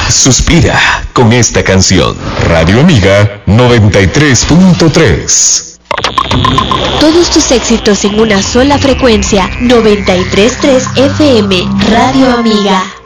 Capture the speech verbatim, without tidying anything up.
suspira con esta canción. Radio Amiga noventa y tres punto tres. Todos tus éxitos en una sola frecuencia. noventa y tres punto tres F M, Radio Amiga.